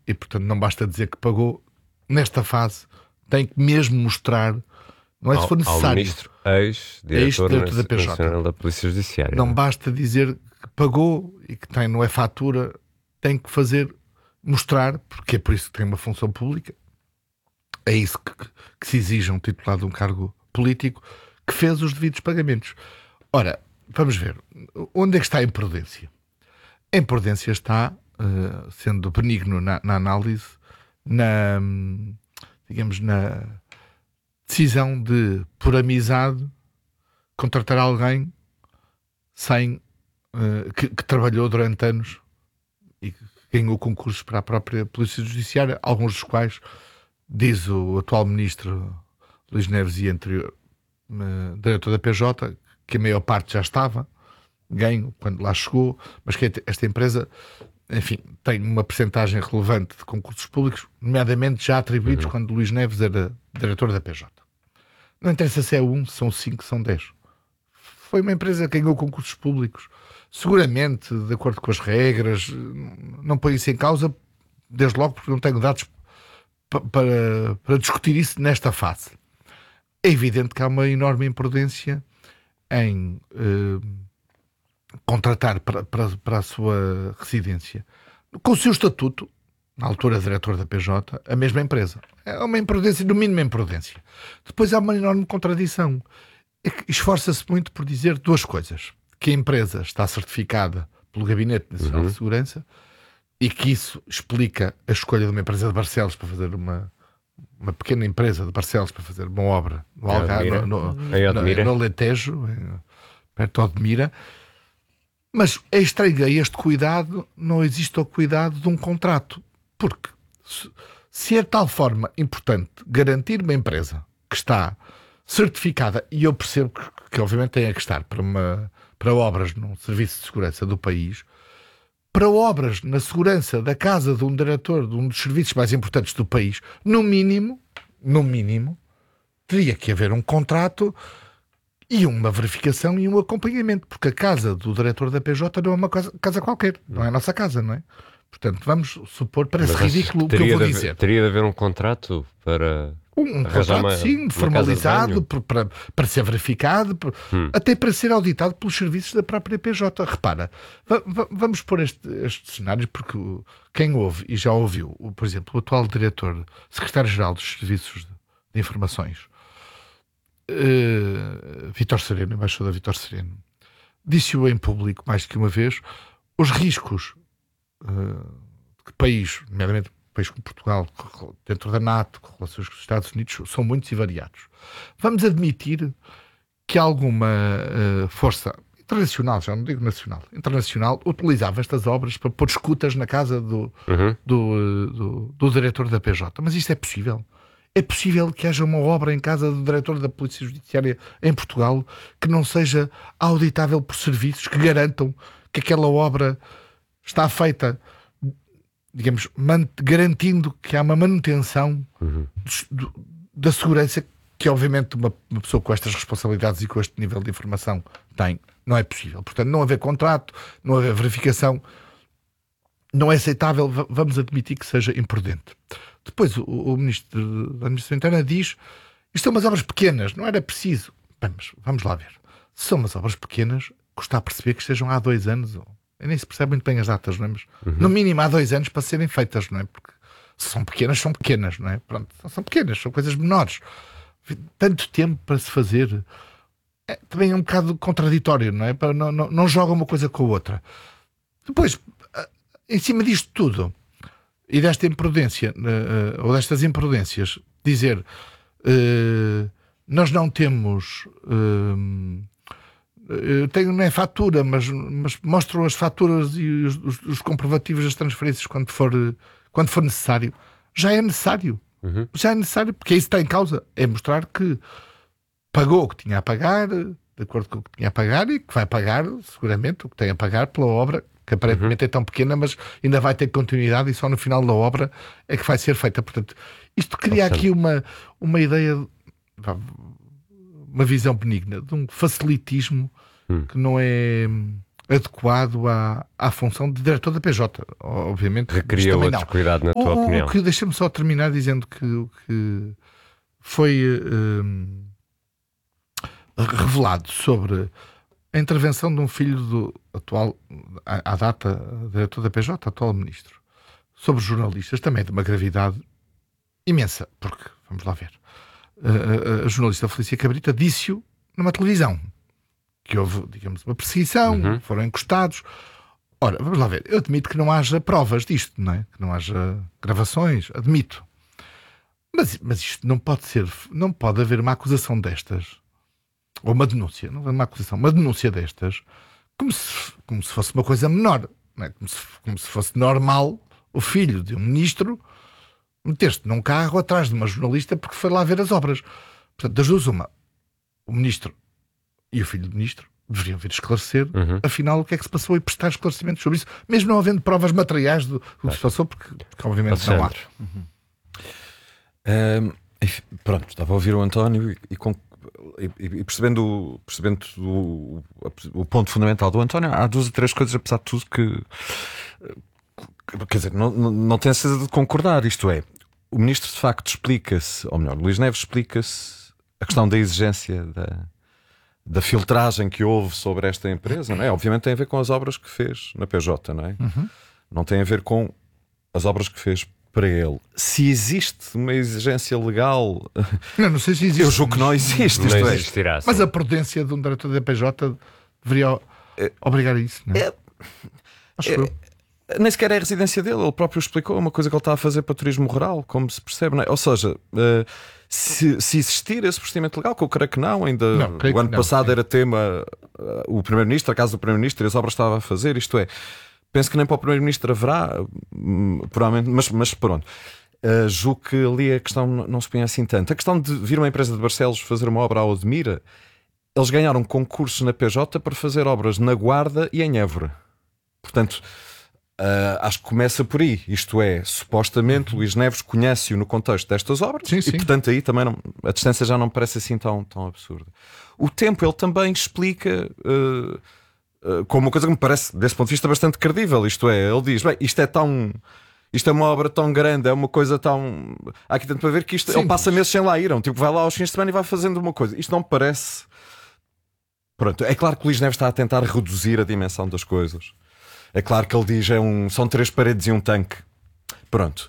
e, portanto, não basta dizer que pagou. Nesta fase, tem que mesmo mostrar, não é se for necessário. Ao ministro ex-diretor da PJ. nacional da Polícia Judiciária. Não basta dizer que pagou e que tem, não é fatura, tem que mostrar, porque é por isso que tem uma função pública, é isso que se exige a um titular de um cargo político, que fez os devidos pagamentos. Ora, vamos ver, onde é que está a imprudência? A imprudência está, sendo benigno na análise, digamos, na decisão de, por amizade, contratar alguém sem que trabalhou durante anos e que ganhou concursos para a própria Polícia Judiciária, alguns dos quais, diz o atual ministro Luís Neves e anterior diretor da PJ, que a maior parte já estava ganho quando lá chegou, mas que esta empresa, enfim, tem uma percentagem relevante de concursos públicos, nomeadamente já atribuídos quando Luís Neves era diretor da PJ. Não interessa se é 1, são 5, são 10. Foi uma empresa que ganhou concursos públicos, seguramente, de acordo com as regras, não põe isso em causa, desde logo porque não tenho dados para discutir isso nesta fase. É evidente que há uma enorme imprudência em contratar para a sua residência, com o seu estatuto, na altura diretor da PJ, a mesma empresa. É uma imprudência, no mínimo imprudência. Depois há uma enorme contradição. É que esforça-se muito por dizer duas coisas. Que a empresa está certificada pelo Gabinete Nacional de Segurança e que isso explica a escolha de uma empresa de Barcelos para fazer uma pequena empresa de Barcelos para fazer uma obra no Algarve, no Alentejo, perto de Odmira. Mas é estranho, este cuidado, não existe o cuidado de um contrato. Porque se é de tal forma importante garantir uma empresa que está certificada, e eu percebo que obviamente tem que estar para obras no serviço de segurança do país, para obras na segurança da casa de um diretor de um dos serviços mais importantes do país, no mínimo, teria que haver um contrato e uma verificação e um acompanhamento, porque a casa do diretor da PJ não é uma casa qualquer, não é a nossa casa, não é? Portanto, vamos supor, parece ridículo o que eu vou dizer. Teria de haver um contrato para... Um contrato, sim, formalizado, para ser verificado, até para ser auditado pelos serviços da própria PJ. Repara, vamos pôr este cenário, porque quem ouve e já ouviu, por exemplo, o atual diretor, secretário-geral dos Serviços de Informações, Vítor Sereno, embaixador Vítor Sereno, disse-o em público mais do que uma vez, os riscos que país, nomeadamente país como Portugal, dentro da NATO, com relações com os Estados Unidos, são muitos e variados. Vamos admitir que alguma força internacional, já não digo nacional, internacional, utilizava estas obras para pôr escutas na casa do diretor da PJ. Mas isto é possível? É possível que haja uma obra em casa do diretor da Polícia Judiciária em Portugal que não seja auditável por serviços que garantam que aquela obra está feita, digamos, garantindo que há uma manutenção da segurança que, obviamente, uma pessoa com estas responsabilidades e com este nível de informação tem. Não é possível. Portanto, não haver contrato, não haver verificação, não é aceitável. Vamos admitir que seja imprudente. Depois, o Ministro da Administração Interna diz: isto são umas obras pequenas, não era preciso. Bem, mas vamos lá ver. Se são umas obras pequenas, custa a perceber que estejam há 2 anos... nem se percebe muito bem as datas, não é? Mas, no mínimo há 2 anos para serem feitas, não é? Porque se são pequenas, não é? Pronto, são pequenas, são coisas menores. Tanto tempo para se fazer também é um bocado contraditório, não é? Não joga uma coisa com a outra. Depois, em cima disto tudo, e desta imprudência, ou destas imprudências, dizer nós não temos... tenho nem fatura, mas mostro as faturas e os comprovativos das transferências quando for necessário. Já é necessário. Já é necessário, porque isso está em causa. É mostrar que pagou o que tinha a pagar, de acordo com o que tinha a pagar, e que vai pagar, seguramente, o que tem a pagar pela obra, que aparentemente é tão pequena, mas ainda vai ter continuidade e só no final da obra é que vai ser feita. Portanto, isto cria aqui uma ideia... uma visão benigna, de um facilitismo que não é adequado à função de diretor da PJ. Obviamente. Requeria outro cuidado, na tua opinião. Deixa-me só terminar dizendo que foi revelado sobre a intervenção de um filho do atual, à data, diretor da PJ, atual ministro, sobre jornalistas, também de uma gravidade imensa, porque, vamos lá ver, a jornalista Felícia Cabrita disse-o numa televisão, que houve, digamos, uma perseguição, foram encostados. Ora, vamos lá ver, eu admito que não haja provas disto, não é? Que não haja gravações, admito. Mas isto não pode ser, não pode haver uma acusação destas, ou uma denúncia, não é uma acusação, uma denúncia destas, como se fosse uma coisa menor, não é? Como se fosse normal o filho de um ministro meter-se num carro atrás de uma jornalista porque foi lá ver as obras. Portanto, das duas uma, o ministro e o filho do ministro deveriam vir esclarecer, afinal, o que é que se passou e prestar esclarecimentos sobre isso, mesmo não havendo provas materiais do que se passou, porque obviamente não há. Pronto, estava a ouvir o António e percebendo o ponto fundamental do António, há duas ou três coisas, apesar de tudo, que quer dizer, não tenho a certeza de concordar. Isto é, o ministro de facto explica-se, ou melhor, Luís Neves explica-se a questão da exigência da filtragem que houve sobre esta empresa, não é? Obviamente tem a ver com as obras que fez na PJ, não é? Não tem a ver com as obras que fez para ele. Se existe uma exigência legal, não sei se existe. Eu julgo que não existe. Não existirá. Mas a prudência de um diretor da PJ deveria obrigar a isso, não é? Acho eu. Nem sequer é a residência dele, ele próprio explicou uma coisa que ele está a fazer para turismo rural, como se percebe, não é? Ou seja, se existir esse procedimento legal, que eu creio que não, ainda o ano passado era tema, o Primeiro-Ministro, a casa do Primeiro-Ministro e as obras que estava a fazer, isto é, penso que nem para o Primeiro-Ministro haverá, provavelmente, mas pronto. Julgo que ali a questão não se põe assim tanto. A questão de vir uma empresa de Barcelos fazer uma obra ao Odmira, eles ganharam concursos na PJ para fazer obras na Guarda e em Évora. Portanto, acho que começa por aí. Isto é, supostamente Luís Neves conhece-o no contexto destas obras. Sim. E portanto aí também a distância já não me parece assim tão absurda. O tempo ele também explica como uma coisa que me parece desse ponto de vista bastante credível. Isto é, ele diz, bem, isto é uma obra tão grande, é uma coisa tão... Há aqui tanto para ver que isto ele passa meses sem lá ir. Tipo, vai lá aos fins de semana e vai fazendo uma coisa. Isto não me parece... Pronto, é claro que o Luís Neves está a tentar reduzir a dimensão das coisas. É claro que ele diz são 3 paredes e um tanque. Pronto.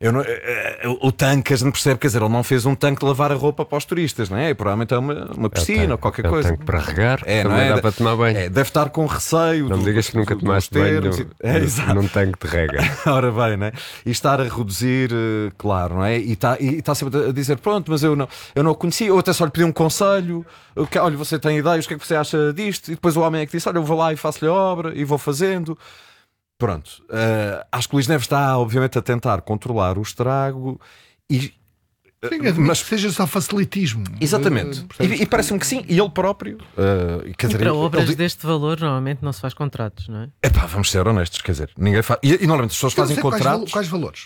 O tanque a gente percebe, quer dizer, ele não fez um tanque de lavar a roupa para os turistas, não é? Provavelmente é uma piscina ou qualquer coisa. Tanque para regar, não é? Dá para tomar banho. Deve estar com receio. Não me digas que nunca tomaste banho num tanque de rega. Ora bem, não é? E estar a reduzir, claro, não é? E está sempre a dizer, pronto, mas eu não o conhecia, ou até só lhe pedi um conselho, olha, você tem ideias, o que é que você acha disto? E depois o homem é que disse, olha, eu vou lá e faço-lhe a obra e vou fazendo. Pronto, acho que o Luís Neves está obviamente a tentar controlar o estrago sim, mas que seja só facilitismo. Exatamente, e parece-me que sim, e ele próprio quer dizer, para obras deste valor normalmente não se faz contratos, não é? Vamos ser honestos, quer dizer, ninguém faz, e normalmente as pessoas fazem contratos. Quais valores?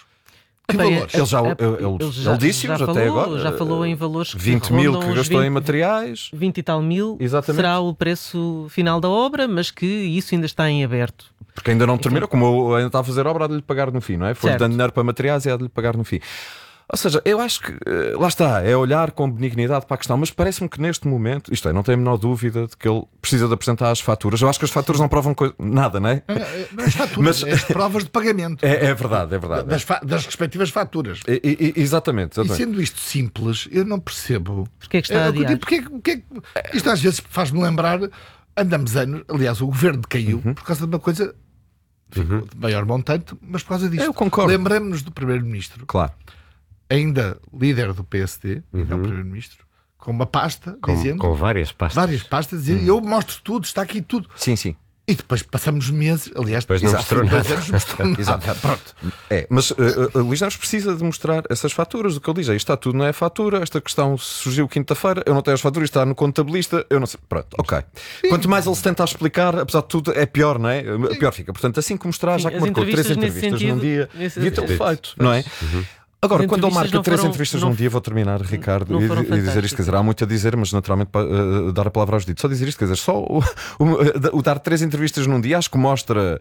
Ele disse-os até agora. Já falou em valores que 20 mil que gastou em materiais. 20 e tal mil. Exatamente. Será o preço final da obra, mas que isso ainda está em aberto. Porque ainda não terminou, como eu ainda está a fazer obra, há de lhe pagar no fim, não é? Foi dando dinheiro para materiais e há de lhe pagar no fim. Ou seja, eu acho que, lá está, é olhar com benignidade para a questão, mas parece-me que neste momento, isto é, não tenho a menor dúvida de que ele precisa de apresentar as faturas. Eu acho que as faturas não provam nada, não é? Não as faturas, as provas de pagamento. É verdade. Das respectivas faturas. Exatamente. E sendo isto simples, eu não percebo. Porque é que está a adiar? Isto às vezes faz-me lembrar, andamos anos, aliás, o governo caiu por causa de uma coisa de maior montante, mas por causa disto. Eu concordo. Lembramos-nos do Primeiro-Ministro. Claro. Ainda líder do PSD, não Primeiro-Ministro, com uma pasta dizendo... Com várias pastas. Várias pastas, dizendo, eu mostro tudo, está aqui tudo. Sim. E depois passamos meses, aliás, depois não mostrou nada. Exato. Pronto. Mas Luís Neves precisa de mostrar essas faturas. O que ele diz é, isto está tudo, não é fatura, esta questão surgiu quinta-feira, eu não tenho as faturas, está no contabilista, eu não sei. Pronto, ok. Sim. Quanto mais ele se tenta explicar, apesar de tudo, é pior, não é? Pior fica. Portanto, assim que mostrar, já que marcou 3 entrevistas num dia, devia tê-lo feito, não é? Agora, quando ele marca 3 entrevistas num dia, vou terminar, Ricardo, e dizer isto, quer dizer, há muito a dizer, mas naturalmente dar a palavra aos ditos. Só dizer isto, quer dizer, só o dar 3 entrevistas num dia acho que mostra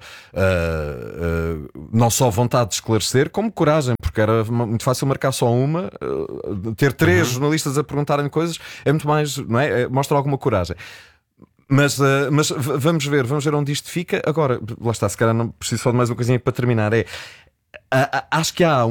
não só vontade de esclarecer, como coragem, porque era muito fácil marcar só uma, ter 3 jornalistas a perguntarem coisas, é muito mais, não é? Mostra alguma coragem. Mas vamos ver onde isto fica. Agora, lá está, se calhar não preciso só de mais uma coisinha para terminar. Acho que há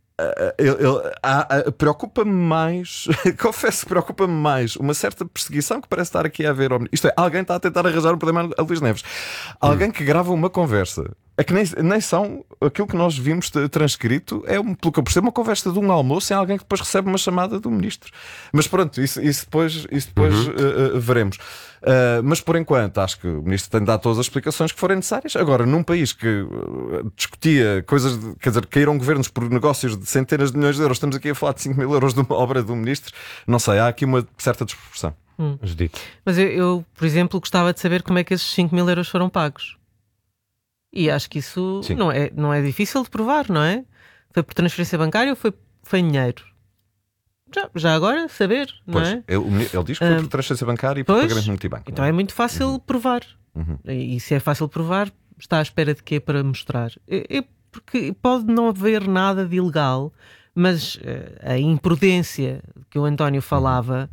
preocupa-me mais, confesso que preocupa-me mais uma certa perseguição que parece estar aqui a haver. Isto é, alguém está a tentar arranjar um problema a Luís Neves. Alguém que grava uma conversa. É que nem são aquilo que nós vimos transcrito, pelo que eu percebo, uma conversa de um almoço em alguém que depois recebe uma chamada do ministro. Mas pronto, isso depois veremos. Mas por enquanto acho que o ministro tem de dar todas as explicações que forem necessárias. Agora, num país que discutia coisas, quer dizer, caíram governos por negócios de centenas de milhões de euros, estamos aqui a falar de 5 mil euros de uma obra do ministro, não sei, há aqui uma certa desproporção. Mas eu, por exemplo, gostava de saber como é que esses 5 mil euros foram pagos. E acho que isso não é difícil de provar, não é? Foi por transferência bancária ou foi dinheiro? Já agora, saber, não é? Ele diz que foi por transferência bancária e por pagamento multibanco. Então é muito fácil provar. E se é fácil provar, está à espera de quê para mostrar? Porque pode não haver nada de ilegal, mas a imprudência que o António falava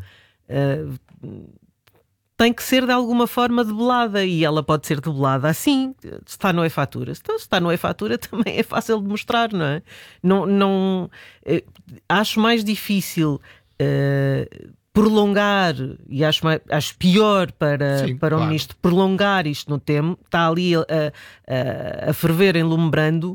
tem que ser de alguma forma debelada, e ela pode ser debelada assim, se está no e-fatura. Então, se está no e-fatura também é fácil de mostrar, não é? Não, acho mais difícil prolongar, e acho pior para o ministro prolongar isto no tempo, está ali a ferver em lume brando,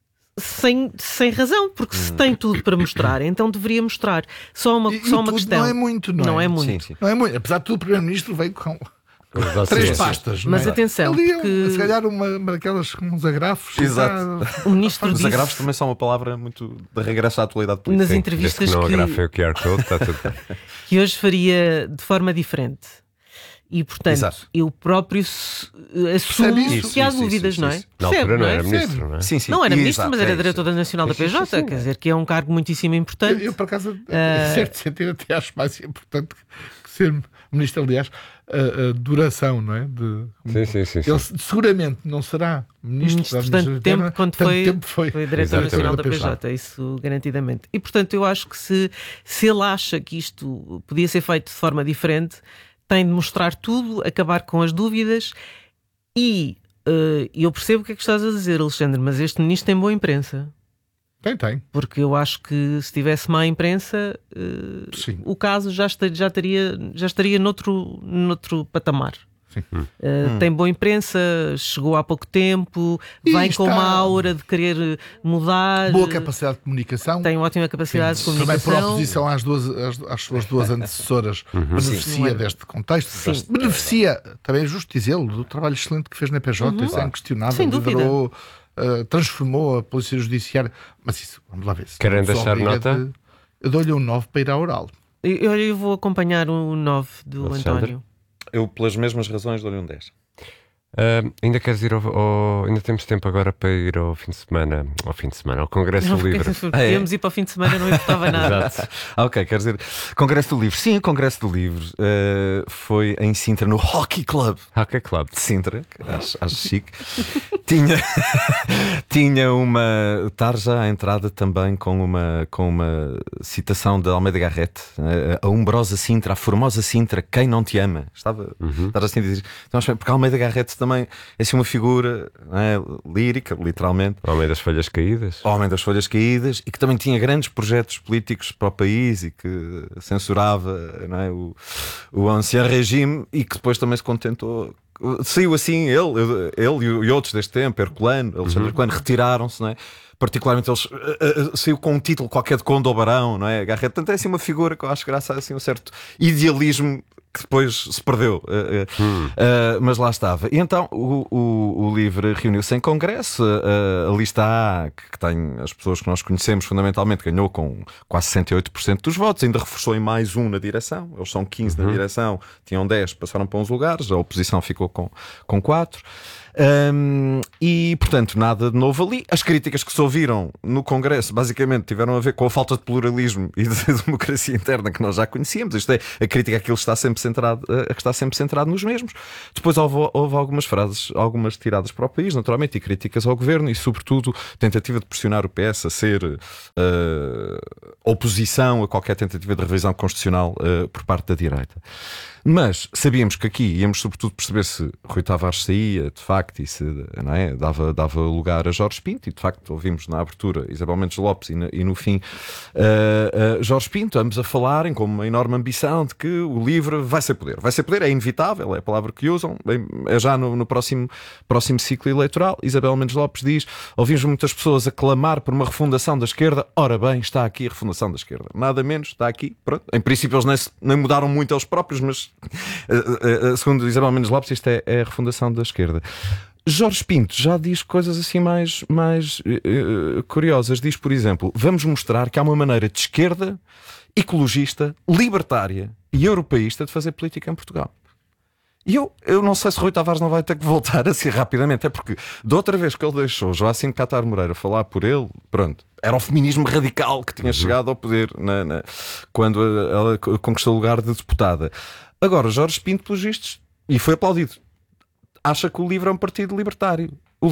sem razão, porque se tem tudo para mostrar, então deveria mostrar. Só uma questão. Não é muito, não é? Muito. Não é muito. Apesar de tudo, o Primeiro-Ministro veio com 3 pastas. Mas atenção, porque... se calhar uma daquelas com uns agrafos. Exato. O ministro os agrafos também são uma palavra muito de regresso à atualidade política. Nas entrevistas que não agrafem o QR Code, está tudo bem. Que hoje faria de forma diferente. E, portanto, eu próprio assumo que há dúvidas, não é? Na altura não era ministro, não é? Sim. Não era ministro, mas era diretor nacional da PJ, quer dizer que é um cargo muitíssimo importante. Eu por acaso, em certo sentido, até acho mais importante que ser ministro, aliás, a duração, não é? Sim. Ele seguramente não será ministro por tanto tempo quanto foi diretor nacional da PJ, isso garantidamente. E, portanto, eu acho que se ele acha que isto podia ser feito de forma diferente, tem de mostrar tudo, acabar com as dúvidas. E eu percebo o que é que estás a dizer, Alexandre, mas este ministro tem boa imprensa. Tem. Porque eu acho que se tivesse má imprensa, o caso já estaria noutro patamar. Tem boa imprensa, chegou há pouco tempo, vem com uma aura de querer mudar. Boa capacidade de comunicação. Tem ótima capacidade de comunicação. Também por oposição às suas 2 antecessoras, beneficia deste contexto. Beneficia, também é justo dizê-lo, do trabalho excelente que fez na PJ, isso é inquestionável. Sem dúvida. Liderou, transformou a Polícia Judiciária. Mas isso, vamos lá ver. Querem deixar nota? Eu dou-lhe um 9 para ir à oral. Eu vou acompanhar o 9 do Alexandre? António. Eu, pelas mesmas razões, dou-lhe um 10. Ainda queres ir ainda temos tempo agora para ir ao fim de semana, ao Congresso do Livro. Podíamos ir para o fim de semana, não importava nada. Exato. Ok, quer dizer, Congresso do Livro. Sim, o Congresso do Livro foi em Sintra, no Hockey Club de Sintra, que acho chique. Tinha uma tarja à entrada também com uma citação de Almeida Garrett, a umbrosa Sintra, a formosa Sintra, quem não te ama. Estava assim a dizer. Então, porque Almeida Garrett também é assim uma figura, não é, lírica, literalmente. Homem das Folhas Caídas, e que também tinha grandes projetos políticos para o país e que censurava, não é, o ancien regime, e que depois também se contentou. Saiu assim, ele e outros deste tempo, Herculano, Alexandre Herculano, retiraram-se, não é? Particularmente eles saiu com um título qualquer de Conde ou Barão, não é? Garrett, portanto é assim uma figura que eu acho graça a assim, um certo idealismo que depois se perdeu, mas lá estava. E então o LIVRE reuniu-se em congresso. A lista A, que tem as pessoas que nós conhecemos fundamentalmente, ganhou com quase 68% dos votos, ainda reforçou em mais um na direção. Eles são 15 na direção, tinham 10, passaram para uns lugares, a oposição ficou com 4. E, portanto, nada de novo ali. As críticas que se ouviram no Congresso, basicamente, tiveram a ver com a falta de pluralismo e de democracia interna que nós já conhecíamos. Isto é, a crítica àquilo que está sempre centrado nos mesmos. Depois houve algumas frases, algumas tiradas para o país, naturalmente, e críticas ao governo e, sobretudo, tentativa de pressionar o PS a ser oposição a qualquer tentativa de revisão constitucional por parte da direita. Mas sabíamos que aqui íamos sobretudo perceber se Rui Tavares saía de facto e se, não é, dava lugar a Jorge Pinto, e de facto ouvimos na abertura Isabel Mendes Lopes e no fim Jorge Pinto, ambos a falarem com uma enorme ambição de que o LIVRE vai ser poder, é inevitável, é a palavra que usam, é já no próximo ciclo eleitoral. Isabel Mendes Lopes diz: ouvimos muitas pessoas a clamar por uma refundação da esquerda. Ora bem, está aqui a refundação da esquerda, nada menos, está aqui, pronto. Em princípio eles nem mudaram muito eles próprios, mas segundo Isabel Mendes Lopes, isto é a refundação da esquerda. Jorge Pinto já diz coisas assim mais curiosas. Diz, por exemplo: vamos mostrar que há uma maneira de esquerda, ecologista, libertária e europeísta de fazer política em Portugal. E eu não sei se Rui Tavares não vai ter que voltar assim rapidamente. É porque da outra vez que ele deixou Joacim Catar Moreira falar por ele, pronto, era o feminismo radical que tinha chegado ao poder quando ela conquistou o lugar de deputada. Agora, Jorge Pinto, pelos vistos, e foi aplaudido, acha que o LIVRE é um partido libertário.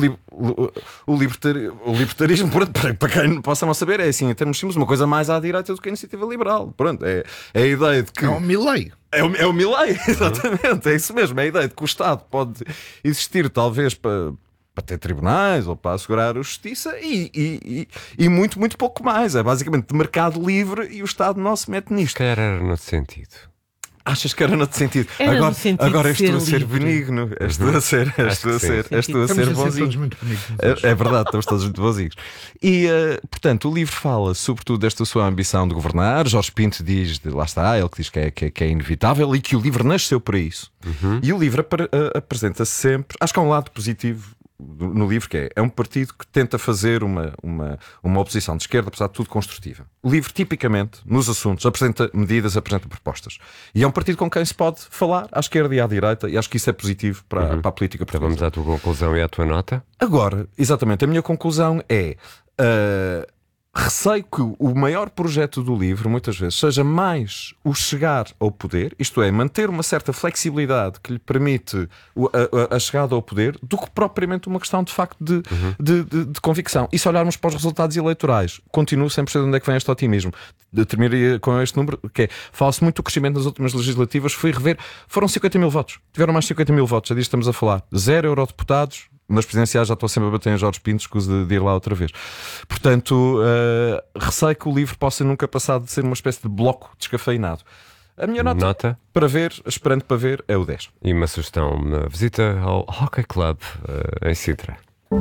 O libertarismo, para quem não possa não saber, é assim, em termos simples, uma coisa mais à direita do que a iniciativa liberal. Pronto, é a ideia de que... É o Milei. É o Milei, exatamente, é isso mesmo. É a ideia de que o Estado pode existir, talvez, para ter tribunais ou para assegurar a justiça e muito, muito pouco mais. É basicamente de mercado livre e o Estado não se mete nisto. Se calhar era no sentido. Achas que era noutro sentido? Agora estou a ser benigno. Estou a ser bonzinho. É verdade, estamos todos muito bonzinhos. E, portanto, o livro fala sobretudo desta sua ambição de governar. Jorge Pinto diz, lá está, ele que diz que é inevitável e que o livro nasceu para isso. E o livro apresenta-se sempre, acho que há um lado positivo no livro, que é um partido que tenta fazer uma oposição de esquerda, apesar de tudo, construtiva. O livro, tipicamente, nos assuntos, apresenta medidas, apresenta propostas. E é um partido com quem se pode falar à esquerda e à direita, e acho que isso é positivo para a política portuguesa. Vamos à tua conclusão e à tua nota? Agora, exatamente, a minha conclusão é... receio que o maior projeto do livro, muitas vezes, seja mais o chegar ao poder, isto é, manter uma certa flexibilidade que lhe permite a chegada ao poder, do que propriamente uma questão de facto de convicção. E se olharmos para os resultados eleitorais, continuo sem perceber de onde é que vem este otimismo. Terminaria com este número, que é, fala-se muito do crescimento das últimas legislativas, fui rever, foram 50 mil votos, tiveram mais de 50 mil votos, já disso estamos a falar, 0 eurodeputados. Nas presidenciais já estou sempre a bater em Jorge Pinto, escuso de ir lá outra vez. Portanto, receio que o livro possa nunca passar de ser uma espécie de bloco descafeinado. A minha nota para ver, esperando para ver, é o 10. E uma sugestão, uma visita ao Hockey Club em Sintra.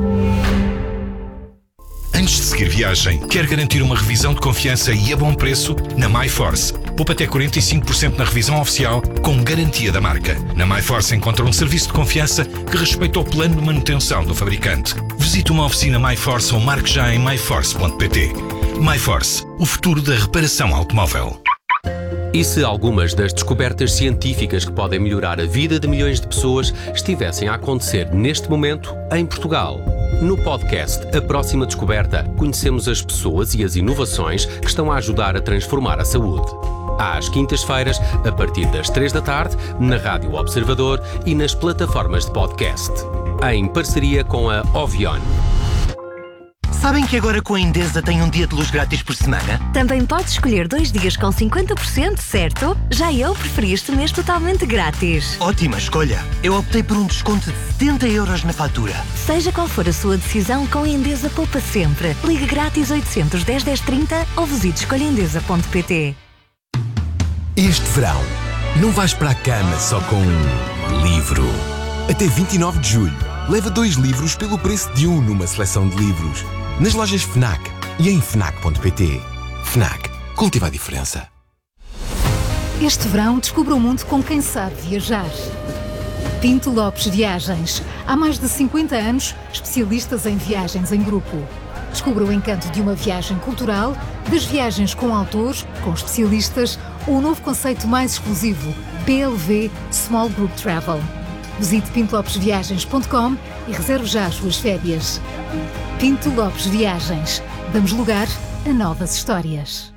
Antes de seguir viagem, quer garantir uma revisão de confiança e a bom preço? Na MyForce. Poupa até 45% na revisão oficial com garantia da marca. Na MyForce encontra um serviço de confiança que respeita o plano de manutenção do fabricante. Visite uma oficina MyForce ou marque já em myforce.pt. MyForce, o futuro da reparação automóvel. E se algumas das descobertas científicas que podem melhorar a vida de milhões de pessoas estivessem a acontecer neste momento em Portugal? No podcast A Próxima Descoberta, conhecemos as pessoas e as inovações que estão a ajudar a transformar a saúde. Às quintas-feiras, a partir das 3 da tarde, na Rádio Observador e nas plataformas de podcast. Em parceria com a Ovion. Sabem que agora com a Endesa tem um dia de luz grátis por semana? Também podes escolher 2 dias com 50%, certo? Já eu preferi este mês totalmente grátis. Ótima escolha! Eu optei por um desconto de 70 € na fatura. Seja qual for a sua decisão, com a Endesa poupa sempre. Ligue grátis 810 1030 ou visite escolhaendesa.pt. Este verão, não vais para a cama só com um livro. Até 29 de julho, leva 2 livros pelo preço de um numa seleção de livros. Nas lojas FNAC e em FNAC.pt. FNAC. Cultiva a diferença. Este verão, descubra o mundo com quem sabe viajar. Pinto Lopes Viagens. Há mais de 50 anos, especialistas em viagens em grupo. Descubra o encanto de uma viagem cultural, das viagens com autores, com especialistas, ou o novo conceito mais exclusivo, PLV Small Group Travel. Visite pintolopesviagens.com e reserve já as suas férias. Pinto Lopes Viagens. Damos lugar a novas histórias.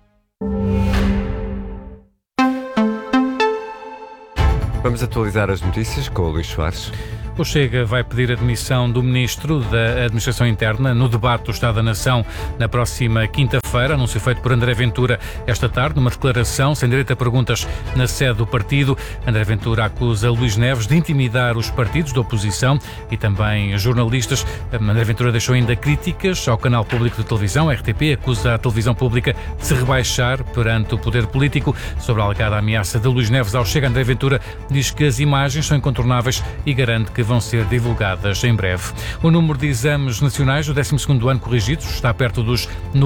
Vamos atualizar as notícias com o Luís Soares. O Chega vai pedir a demissão do Ministro da Administração Interna no debate do Estado da Nação na próxima quinta-feira. Anúncio feito por André Ventura esta tarde, numa declaração sem direito a perguntas na sede do partido. André Ventura acusa Luís Neves de intimidar os partidos da oposição e também jornalistas. André Ventura deixou ainda críticas ao canal público de televisão, RTP, acusa a televisão pública de se rebaixar perante o poder político. Sobre a alegada ameaça de Luís Neves ao Chega, André Ventura diz que as imagens são incontornáveis e garante que vão ser divulgadas em breve. O número de exames nacionais do 12º ano corrigidos está perto dos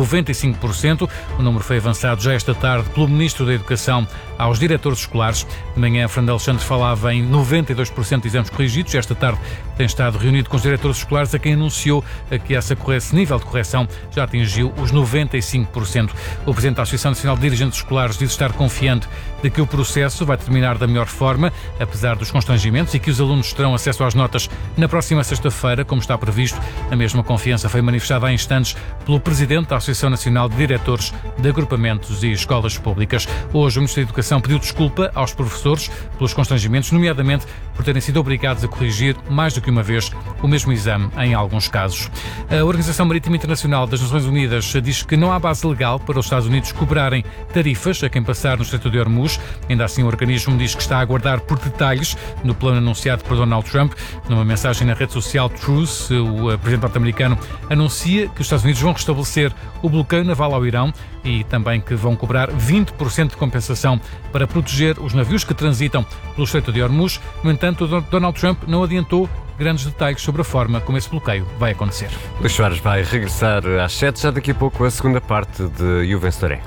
95%. O número foi avançado já esta tarde pelo Ministro da Educação aos diretores escolares. De manhã, Fernando Alexandre falava em 92% de exames corrigidos. Esta tarde tem estado reunido com os diretores escolares, a quem anunciou que esse nível de correção já atingiu os 95%. O Presidente da Associação Nacional de Dirigentes Escolares diz estar confiante de que o processo vai terminar da melhor forma, apesar dos constrangimentos, e que os alunos terão acesso às notas na próxima sexta-feira, como está previsto. A mesma confiança foi manifestada há instantes pelo Presidente da Associação Nacional de Diretores de Agrupamentos e Escolas Públicas. Hoje, o Ministro da Educação pediu desculpa aos professores pelos constrangimentos, nomeadamente por terem sido obrigados a corrigir mais do que uma vez o mesmo exame em alguns casos. A Organização Marítima Internacional das Nações Unidas diz que não há base legal para os Estados Unidos cobrarem tarifas a quem passar no Estreito de Hormuz. Ainda assim, o organismo diz que está a aguardar por detalhes no plano anunciado por Donald Trump. Numa mensagem na rede social Truth, o presidente norte-americano anuncia que os Estados Unidos vão restabelecer o bloqueio naval ao Irão e também que vão cobrar 20% de compensação para proteger os navios que transitam pelo Estreito de Hormuz. No entanto, Donald Trump não adiantou grandes detalhes sobre a forma como esse bloqueio vai acontecer. Luís Soares vai regressar às 7, já daqui a pouco a segunda parte de You Venceré.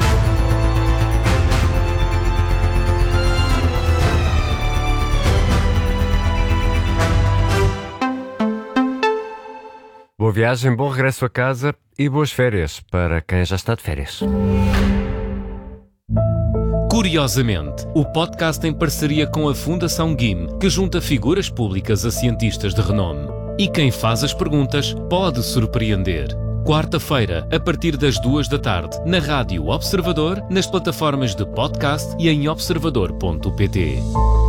Boa viagem, bom regresso a casa e boas férias para quem já está de férias. Curiosamente, o podcast em parceria com a Fundação GIM, que junta figuras públicas a cientistas de renome. E quem faz as perguntas pode surpreender. Quarta-feira, a partir das 2 da tarde, na Rádio Observador, nas plataformas de podcast e em observador.pt.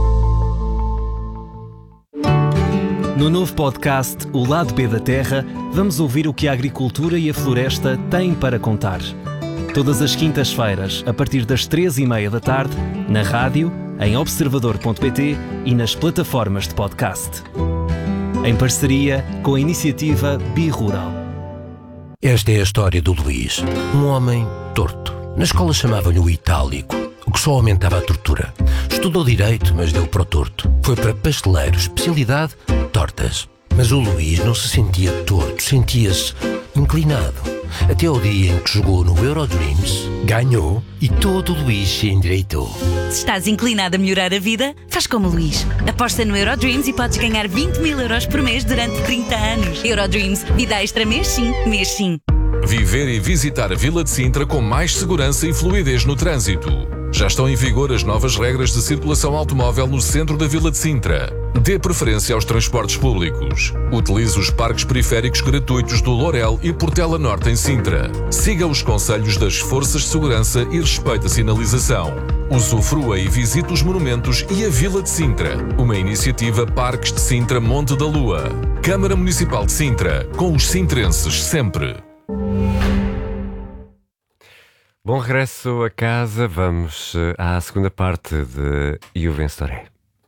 No novo podcast O Lado B da Terra, vamos ouvir o que a agricultura e a floresta têm para contar. Todas as quintas-feiras, a partir das 3h30 da tarde, na rádio, em observador.pt e nas plataformas de podcast. Em parceria com a iniciativa Bi-Rural. Esta é a história do Luís, um homem torto. Na escola chamavam-lhe o itálico, o que só aumentava a tortura. Estudou direito, mas deu para o torto. Foi para pasteleiro, especialidade, tortas. Mas o Luís não se sentia torto, sentia-se inclinado. Até ao dia em que jogou no Eurodreams, ganhou e todo o Luís se endireitou. Se estás inclinado a melhorar a vida, faz como o Luís. Aposta no Eurodreams e podes ganhar 20.000 euros por mês durante 30 anos. Eurodreams, vida extra mês sim, mês sim. Viver e visitar a Vila de Sintra com mais segurança e fluidez no trânsito. Já estão em vigor as novas regras de circulação automóvel no centro da Vila de Sintra. Dê preferência aos transportes públicos. Utilize os parques periféricos gratuitos do Lourel e Portela Norte em Sintra. Siga os conselhos das forças de segurança e respeite a sinalização. Usufrua e visite os monumentos e a Vila de Sintra. Uma iniciativa Parques de Sintra Monte da Lua. Câmara Municipal de Sintra. Com os sintrenses sempre. Bom regresso a casa, vamos à segunda parte de You Venceré.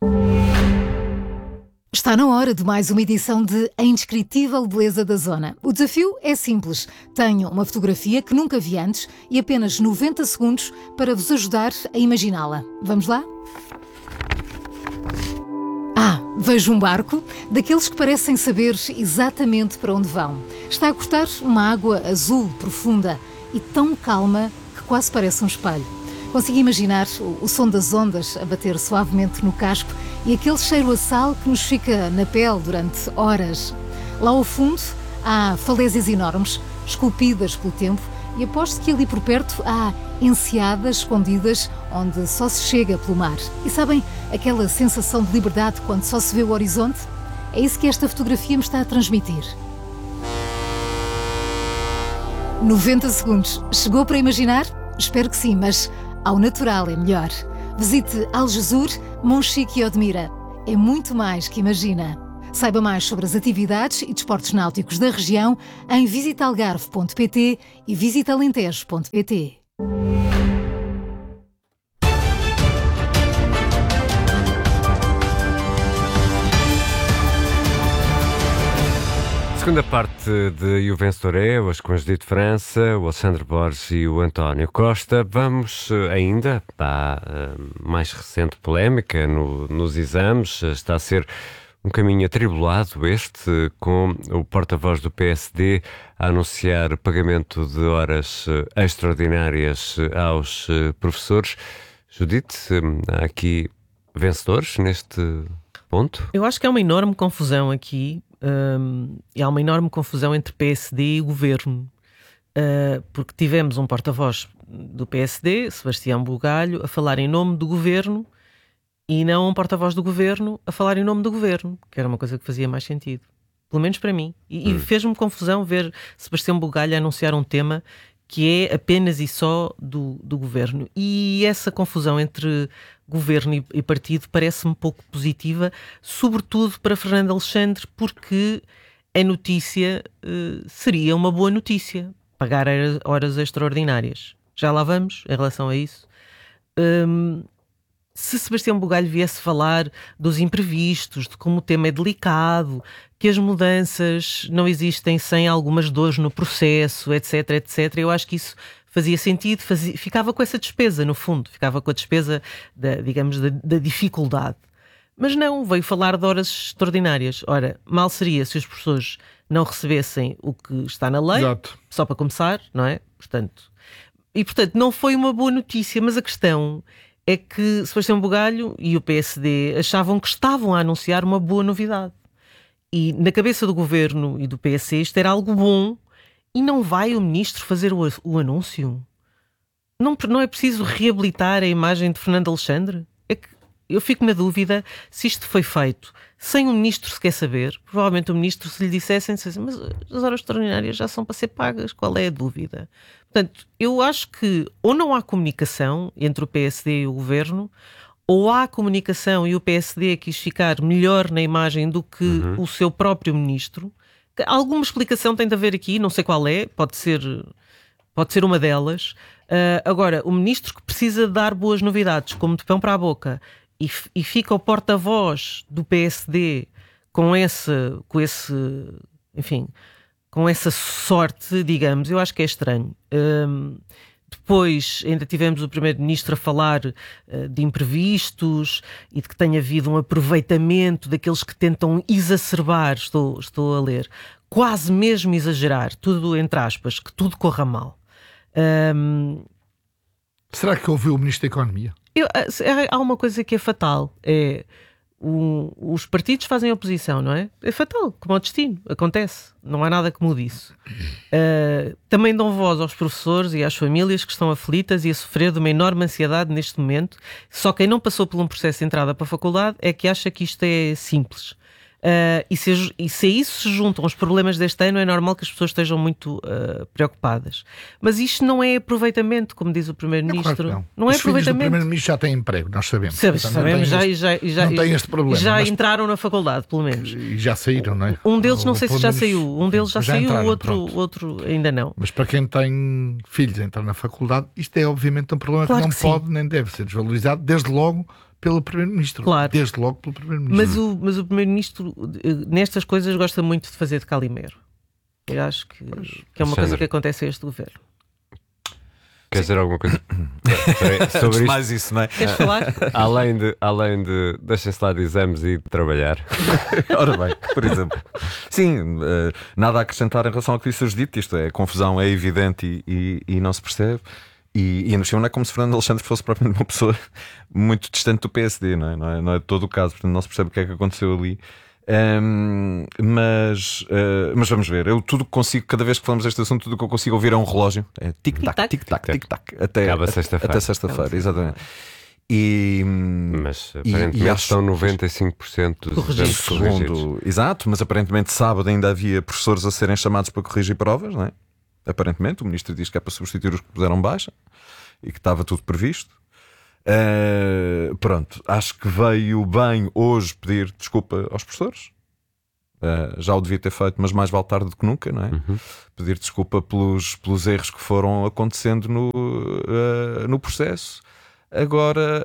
Está na hora de mais uma edição de A Indescritível Beleza da Zona. O desafio é simples. Tenho uma fotografia que nunca vi antes e apenas 90 segundos para vos ajudar a imaginá-la. Vamos lá? Vejo um barco, daqueles que parecem saber exatamente para onde vão. Está a cortar uma água azul profunda e tão calma que quase parece um espelho. Consigo imaginar o som das ondas a bater suavemente no casco e aquele cheiro a sal que nos fica na pele durante horas. Lá ao fundo há falésias enormes, esculpidas pelo tempo, E aposto que ali por perto há enseadas escondidas onde só se chega pelo mar. E sabem aquela sensação de liberdade quando só se vê o horizonte? É isso que esta fotografia me está a transmitir. 90 segundos. Chegou para imaginar? Espero que sim, mas ao natural é melhor. Visite Algesur, Monchique e Odmira. É muito mais que imagina. Saiba mais sobre as atividades e desportos náuticos da região em visitalgarve.pt e visitalentejo.pt. Segunda parte de O Vencedor é, hoje com a Judite França, o Alexandre Borges e o António Costa. Vamos ainda para a mais recente polémica nos exames. Está a ser um caminho atribulado este, com o porta-voz do PSD a anunciar pagamento de horas extraordinárias aos professores. Judite, há aqui vencedores neste ponto? Eu acho que há uma enorme confusão aqui. Há uma enorme confusão entre PSD e Governo, porque tivemos um porta-voz do PSD, Sebastião Bugalho, a falar em nome do Governo e não um porta-voz do Governo a falar em nome do Governo, que era uma coisa que fazia mais sentido, pelo menos para mim. E fez-me confusão ver Sebastião Bugalho anunciar um tema que é apenas e só do Governo. E essa confusão entre Governo e partido parece-me pouco positiva, sobretudo para Fernando Alexandre, porque a notícia seria uma boa notícia, pagar horas extraordinárias. Já lá vamos em relação a isso. Se Sebastião Bugalho viesse falar dos imprevistos, de como o tema é delicado, que as mudanças não existem sem algumas dores no processo, etc, etc, eu acho que isso fazia sentido, ficava com essa despesa, no fundo, ficava com a despesa, da dificuldade. Mas não, veio falar de horas extraordinárias. Ora, mal seria se os professores não recebessem o que está na lei, Exato. Só para começar, não é? Portanto, não foi uma boa notícia, mas a questão é que Sebastião Bugalho e o PSD achavam que estavam a anunciar uma boa novidade. E na cabeça do Governo e do PS isto era algo bom. E não vai o Ministro fazer o anúncio? Não é preciso reabilitar a imagem de Fernando Alexandre? É que eu fico na dúvida se isto foi feito sem o Ministro sequer saber. Provavelmente o Ministro, se lhe dissessem, mas as horas extraordinárias já são para ser pagas. Qual é a dúvida? Portanto, eu acho que ou não há comunicação entre o PSD e o Governo, ou há comunicação e o PSD quis ficar melhor na imagem do que o seu próprio Ministro. Alguma explicação tem de haver aqui, não sei qual é, pode ser uma delas. Agora, o Ministro que precisa dar boas novidades, como de pão para a boca, e fica o porta-voz do PSD com essa sorte, digamos, eu acho que é estranho. Depois ainda tivemos o Primeiro-Ministro a falar de imprevistos e de que tem havido um aproveitamento daqueles que tentam exacerbar, estou a ler, quase mesmo exagerar, tudo entre aspas, que tudo corra mal. Será que ouviu o Ministro da Economia? Há uma coisa que é fatal, os partidos fazem oposição, não é? É fatal, como o destino, acontece, não há nada que mude isso. Também dão voz aos professores e às famílias que estão aflitas e a sofrer de uma enorme ansiedade neste momento. Só quem não passou por um processo de entrada para a faculdade é que acha que isto é simples. E se a isso se juntam os problemas deste ano, é normal que as pessoas estejam muito preocupadas. Mas isto não é aproveitamento, como diz o Primeiro-Ministro. Claro não é os aproveitamento. Filhos do Primeiro-Ministro já têm emprego, nós sabemos. Sabemos, não tem este problema. Já entraram na faculdade, pelo menos. E já saíram, não é? Um deles não sei se já saiu. Um deles já saiu, entraram, o outro ainda não. Mas para quem tem filhos a entrar na faculdade, isto é obviamente um problema claro que não pode nem deve ser desvalorizado, desde logo pelo Primeiro-Ministro. Claro. Desde logo pelo Primeiro-Ministro. Mas o Primeiro-Ministro, nestas coisas, gosta muito de fazer de Calimero. Eu acho que é uma coisa que acontece a este governo. Quer dizer alguma coisa sobre isto? Mais isso, não é? Queres falar? Além de deixem-se lá de exames e de trabalhar. Ora bem, por exemplo. Sim, nada a acrescentar em relação ao que disse o Judite. Isto é, a confusão é evidente e não se percebe. E ainda não é como se Fernando Alexandre fosse propriamente uma pessoa muito distante do PSD, não é todo o caso, portanto não se percebe o que é que aconteceu ali. Mas vamos ver. Eu tudo que consigo, cada vez que falamos deste assunto, tudo que eu consigo ouvir é um relógio. É tic-tac, tic-tac, tic-tac. Até sexta-feira, exatamente. Mas aparentemente estão 95% dos exames corrigidos. Exato, mas aparentemente sábado ainda havia professores a serem chamados para corrigir provas, não é? Aparentemente, o ministro diz que é para substituir os que puseram baixa e que estava tudo previsto. Pronto, acho que veio bem hoje pedir desculpa aos professores. Já o devia ter feito, mas mais vale tarde do que nunca, não é? Pedir desculpa pelos erros que foram acontecendo no processo. Agora,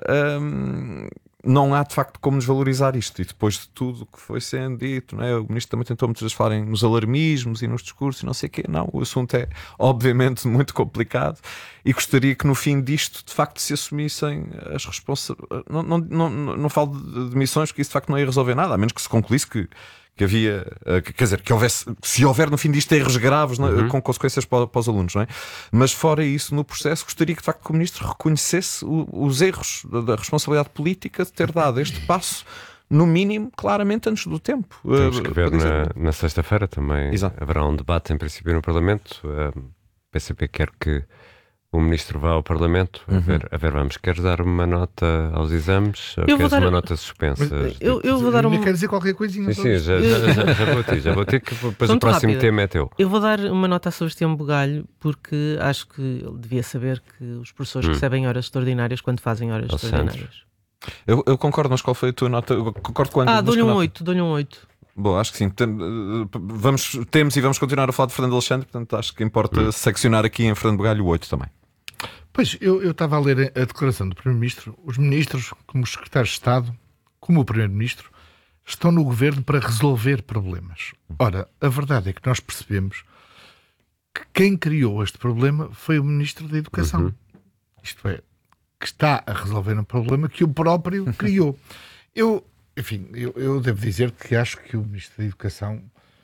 não há de facto como desvalorizar isto. E depois de tudo o que foi sendo dito, não é? O ministro também tentou muitas vezes falar nos alarmismos e nos discursos e não sei o quê. Não, o assunto é obviamente muito complicado e gostaria que no fim disto de facto se assumissem as responsabilidades. Não falo de demissões, porque isso de facto não ia resolver nada, a menos que se concluísse que havia, quer dizer, que houvesse, se houver no fim disto erros graves, com consequências para os alunos, não é? Mas fora isso, no processo, gostaria que de facto o ministro reconhecesse os erros da responsabilidade política de ter dado este passo, no mínimo, claramente antes do tempo. Temos que ver na sexta-feira também. Exato. Haverá um debate em princípio no Parlamento. O PCP quer que o ministro vá ao Parlamento a ver, vamos, queres dar uma nota aos exames ou queres uma nota suspensa? Eu vou dar uma... Quer dizer qualquer coisinha? Sim, já vou ter que depois o próximo tema é teu. Eu vou dar uma nota a Sebastião Bugalho porque acho que ele devia saber que os professores recebem horas extraordinárias quando fazem horas extraordinárias. Eu concordo, mas qual foi a tua nota? Eu concordo com a dou-lhe um 8. Bom, acho que sim. Temos e vamos continuar a falar de Fernando Alexandre, portanto acho que importa seccionar aqui em Fernando Bugalho o 8 também. Pois, eu estava a ler a declaração do Primeiro-Ministro. Os ministros, como os secretários de Estado, como o Primeiro-Ministro, estão no governo para resolver problemas. Ora, a verdade é que nós percebemos que quem criou este problema foi o Ministro da Educação. Isto é, que está a resolver um problema que o próprio criou. Eu devo dizer que acho que o Ministro da Educação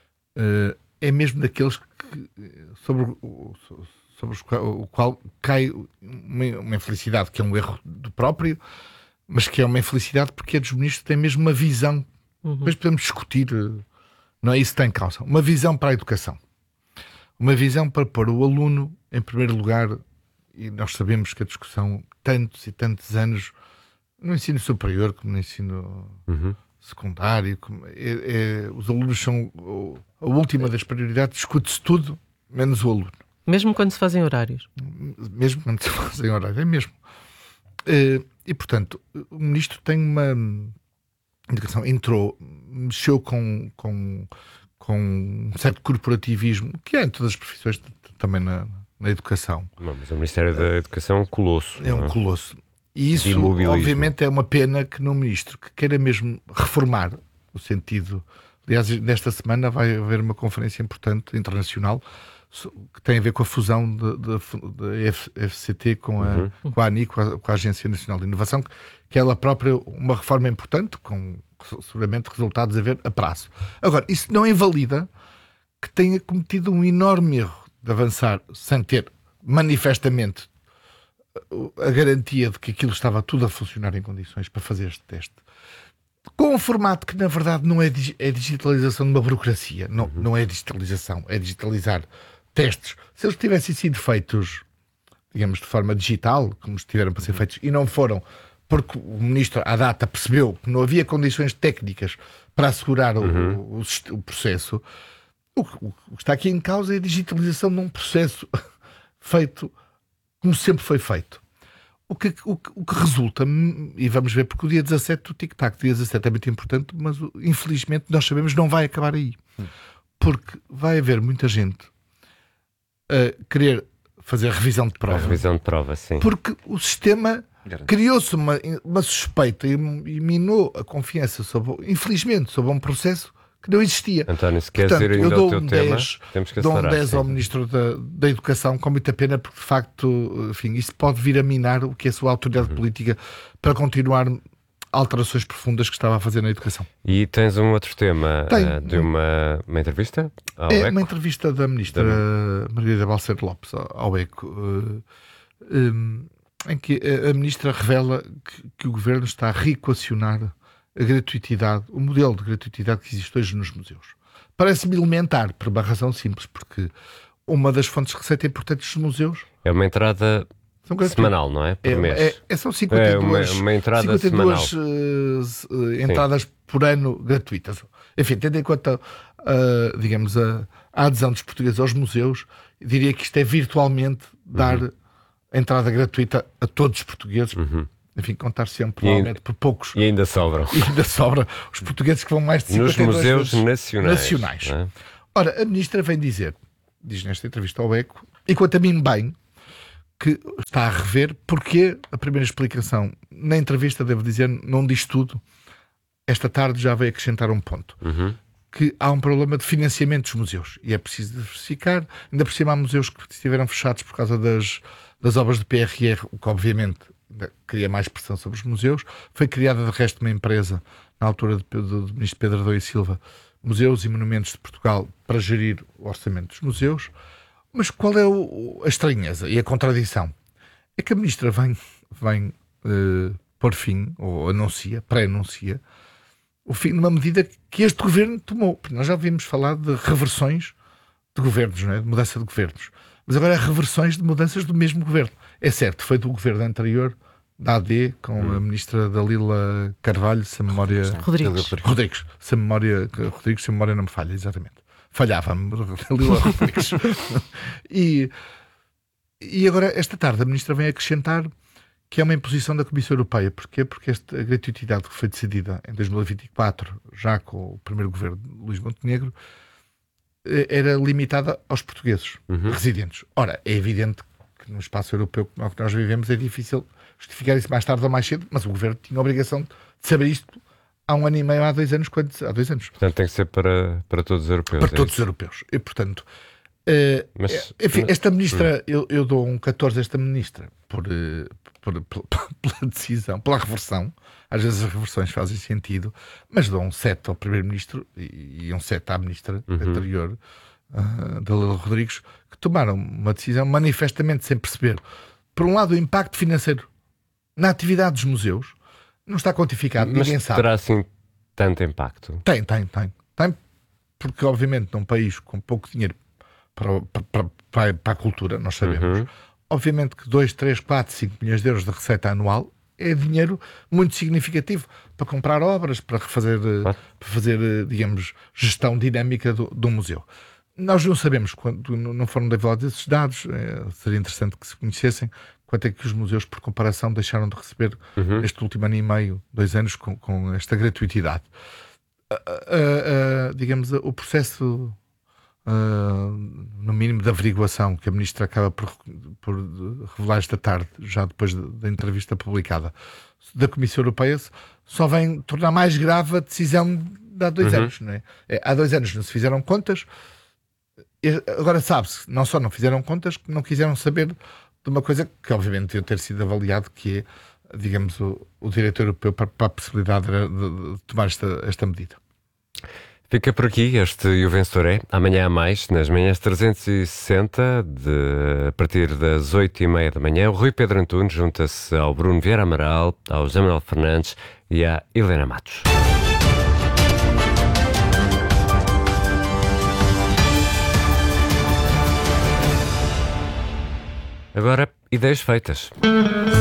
é mesmo daqueles sobre o qual cai uma infelicidade, que é um erro do próprio, mas que é uma infelicidade porque é dos ministros que têm mesmo uma visão. Depois podemos discutir, não é isso que está em causa. Uma visão para a educação. Uma visão para pôr o aluno em primeiro lugar, e nós sabemos que a discussão, tantos e tantos anos, no ensino superior como no ensino secundário, os alunos são a última das prioridades, discute-se tudo, menos o aluno. Mesmo quando se fazem horários? Mesmo quando se fazem horários, é mesmo. E, portanto, o ministro tem uma indicação, mexeu com um certo corporativismo, que é em todas as profissões, também na educação. Não, mas o Ministério da Educação é um colosso. É um colosso. E isso, obviamente, é uma pena que no ministro que queira mesmo reformar o sentido. Aliás, nesta semana vai haver uma conferência importante, internacional, que tem a ver com a fusão da FCT com a ANI, com a Agência Nacional de Inovação, que ela própria uma reforma importante, com seguramente resultados a ver a prazo. Agora, isso não invalida que tenha cometido um enorme erro de avançar sem ter manifestamente a garantia de que aquilo estava tudo a funcionar em condições para fazer este teste. Com um formato que, na verdade, não é digitalização de uma burocracia. Não é digitalização, é digitalizar testes. Se eles tivessem sido feitos, digamos, de forma digital, como estiveram para ser feitos, e não foram, porque o ministro, à data, percebeu que não havia condições técnicas para assegurar o processo, o que está aqui em causa é a digitalização de um processo feito como sempre foi feito. O que resulta, e vamos ver, porque o dia 17 do tic-tac, dia 17 é muito importante, mas infelizmente nós sabemos não vai acabar aí. Porque vai haver muita gente a querer fazer revisão de prova. A revisão de prova, sim. Porque o sistema criou-se uma suspeita e minou a confiança, infelizmente, sobre um processo que não existia. António, se queres ir ainda ao teu tema, temos que acelerar. Dou um 10 ao Ministro da Educação, com muita pena, porque de facto, enfim, isso pode vir a minar o que é a sua autoridade política para continuar alterações profundas que estava a fazer na educação. E tens um outro tema de uma entrevista ao ECO? Uma entrevista da Ministra Margarida Balseiro Lopes ao ECO, em que a Ministra revela que o Governo está a reequacionar a gratuitidade, o modelo de gratuitidade que existe hoje nos museus. Parece-me elementar, por uma razão simples, porque uma das fontes de receita importantes dos museus é uma entrada semanal, não é? Por mês. São 52, uma entrada 52 entradas por ano gratuitas. Enfim, tendo em conta, digamos, a adesão dos portugueses aos museus, diria que isto é virtualmente dar entrada gratuita a todos os portugueses. Enfim, contar sempre, provavelmente, por poucos. E ainda sobram. E ainda sobra os portugueses que vão mais de 52 nos museus nacionais. É? Ora, a ministra vem diz nesta entrevista ao Eco, e quanto a mim bem, que está a rever, porque a primeira explicação, na entrevista, devo dizer, não diz tudo. Esta tarde já veio acrescentar um ponto. Que há um problema de financiamento dos museus. E é preciso diversificar. Ainda por cima há museus que estiveram fechados por causa das obras de PRR, o que obviamente cria mais pressão sobre os museus. Foi criada, de resto, uma empresa, na altura do ministro Pedro Adão e Silva, Museus e Monumentos de Portugal, para gerir o orçamento dos museus. Mas qual é a estranheza e a contradição? É que a ministra vem pôr fim, ou pré-anuncia, o fim de uma medida que este governo tomou. Porque nós já ouvimos falar de reversões de governos, não é? De mudança de governos. Mas agora é reversões de mudanças do mesmo governo. É certo, foi do governo anterior, da AD, com a ministra Dalila Carvalho, se a memória... Rodrigues. Se a memória não me falha, exatamente. Falhava-me, Dalila Rodrigues. E agora, esta tarde, a ministra vem acrescentar que é uma imposição da Comissão Europeia. Porquê? Porque esta gratuitidade que foi decidida em 2024, já com o primeiro governo de Luís Montenegro, era limitada aos portugueses residentes. Ora, é evidente que no espaço europeu que nós vivemos é difícil justificar isso mais tarde ou mais cedo, mas o governo tinha a obrigação de saber isto há 1 ano e meio, há 2 anos. Há 2 anos. Portanto, tem que ser para todos os europeus. Para todos os europeus. E, portanto, enfim, esta ministra, eu dou um 14 a esta ministra pela decisão, pela reversão. Às vezes as reversões fazem sentido, mas dou um 7 ao primeiro-ministro e um 7 à ministra anterior, Dalila Rodrigues, que tomaram uma decisão manifestamente sem perceber. Por um lado, o impacto financeiro na atividade dos museus não está quantificado, ninguém sabe. Terá assim tanto impacto? Tem, porque obviamente num país com pouco dinheiro para a cultura, nós sabemos, obviamente que 2, 3, 4, 5 milhões de euros de receita anual é dinheiro muito significativo para comprar obras, para fazer, digamos, gestão dinâmica do museu. Nós não sabemos, quando não foram revelados esses dados, seria interessante que se conhecessem quanto é que os museus, por comparação, deixaram de receber este último ano e meio, 2 anos, com esta gratuitidade. Digamos, o processo, no mínimo, de averiguação que a ministra acaba por revelar esta tarde, já depois da entrevista publicada, da Comissão Europeia, só vem tornar mais grave a decisão de há 2 anos. Não é? Há 2 anos não se fizeram contas. Agora sabe-se, não só não fizeram contas, que não quiseram saber de uma coisa que obviamente devia ter sido avaliado, que é, digamos, o direito europeu para a possibilidade de tomar esta medida. Fica por aqui este E o Vencedor é. Amanhã há mais, nas manhãs 360, a partir das 8h30 da manhã, o Rui Pedro Antunes junta-se ao Bruno Vieira Amaral, ao José Manuel Fernandes e à Helena Matos. Agora, ideias feitas.